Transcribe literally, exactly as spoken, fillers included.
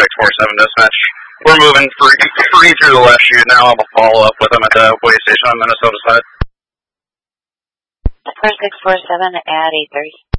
six four seven dispatch. We're moving free, free through the left chute now. I'll follow up with them at the way station on Minnesota side. four six four seven at eight thirty.